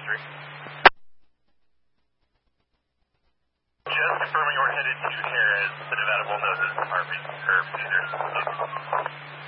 3. Just confirming we're headed to Harris. The Nevada Bullnoses are or Peters.